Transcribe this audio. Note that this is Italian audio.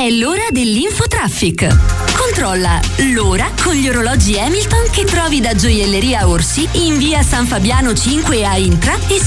È l'ora dell'Infotraffic. Controlla l'ora con gli orologi Hamilton che trovi da Gioielleria Orsi in via San Fabiano 5 a Intra e